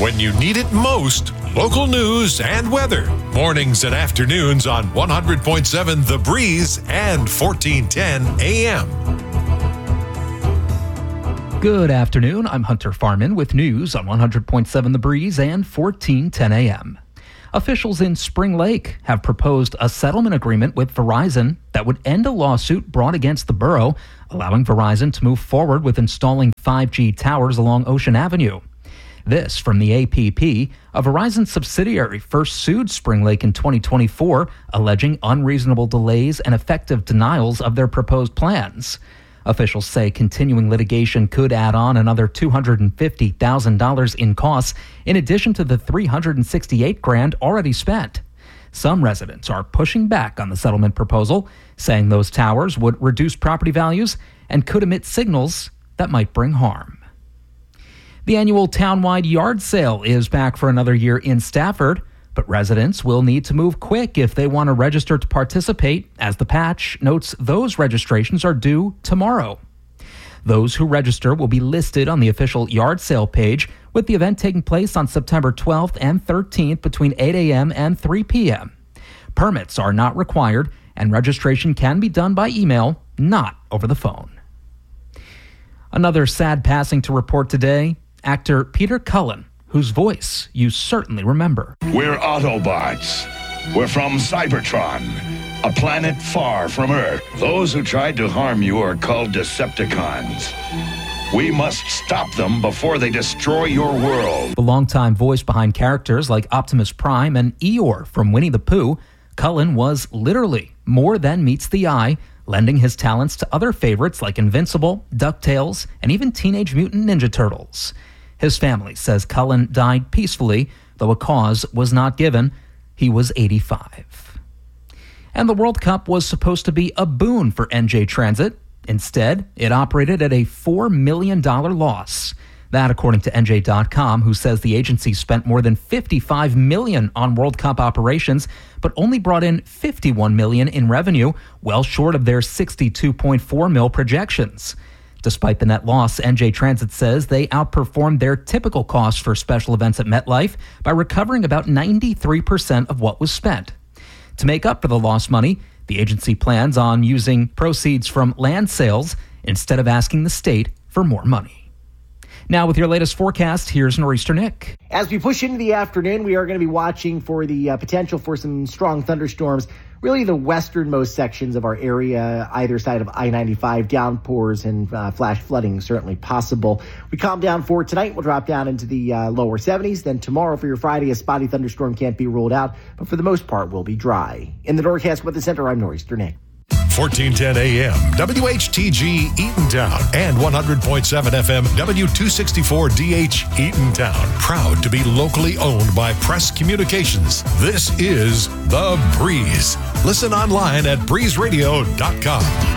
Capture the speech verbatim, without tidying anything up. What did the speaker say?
When you need it most, local news and weather. Mornings and afternoons on one hundred point seven The Breeze and fourteen ten A M. Good afternoon. I'm Hunter Farman with news on one hundred point seven The Breeze and fourteen ten A M. Officials in Spring Lake have proposed a settlement agreement with Verizon that would end a lawsuit brought against the borough, allowing Verizon to move forward with installing five G towers along Ocean Avenue. This from the A P P. A Verizon subsidiary first sued Spring Lake in twenty twenty-four, alleging unreasonable delays and effective denials of their proposed plans. Officials say continuing litigation could add on another two hundred fifty thousand dollars in costs, in addition to the three hundred sixty-eight grand already spent. Some residents are pushing back on the settlement proposal, saying those towers would reduce property values and could emit signals that might bring harm. The annual townwide yard sale is back for another year in Stafford, but residents will need to move quick if they want to register to participate, as the patch notes those registrations are due tomorrow. Those who register will be listed on the official yard sale page, with the event taking place on September twelfth and thirteenth between eight a.m. and three p.m. Permits are not required, and registration can be done by email, not over the phone. Another sad passing to report today. Actor Peter Cullen, whose voice you certainly remember. We're Autobots. We're from Cybertron, a planet far from Earth. Those who tried to harm you are called Decepticons. We must stop them before they destroy your world. The longtime voice behind characters like Optimus Prime and Eeyore from Winnie the Pooh, Cullen was literally more than meets the eye, lending his talents to other favorites like Invincible, DuckTales, and even Teenage Mutant Ninja Turtles. His family says Cullen died peacefully, though a cause was not given. He was eighty-five. And the World Cup was supposed to be a boon for N J Transit. Instead, it operated at a four million dollars loss. That, according to N J dot com, who says the agency spent more than fifty-five million dollars on World Cup operations, but only brought in fifty-one million dollars in revenue, well short of their sixty-two point four mil projections. Despite the net loss, N J Transit says they outperformed their typical costs for special events at MetLife by recovering about ninety-three percent of what was spent. To make up for the lost money, the agency plans on using proceeds from land sales instead of asking the state for more money. Now with your latest forecast, here's Nor'easter Nick. As we push into the afternoon, we are going to be watching for the uh, potential for some strong thunderstorms, really the westernmost sections of our area, either side of I ninety-five, downpours and uh, flash flooding certainly possible. We calm down for tonight. We'll drop down into the uh, lower seventies. Then tomorrow for your Friday, a spotty thunderstorm can't be ruled out, but for the most part will be dry. In the Norcast Weather Center, I'm Nor'easter Nick. fourteen ten A M, W H T G Eatontown, and one hundred point seven F M, W two sixty-four D H Eatontown. Proud to be locally owned by Press Communications. This is The Breeze. Listen online at breeze radio dot com.